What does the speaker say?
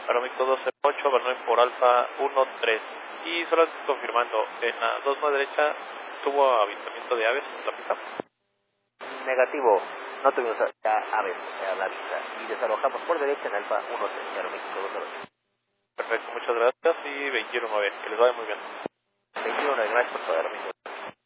Aeroméxico 208, Bernoy por Alfa 13. Y solo confirmando, en la 29 derecha tuvo avistamiento de aves en la pista. Negativo, no tuvimos aves a la vista y desalojamos por derecha en Alfa 13, Aeroméxico 208. Perfecto, muchas gracias y 21-9, que les vaya muy bien. 21-9, gracias por todo, Aeroméxico.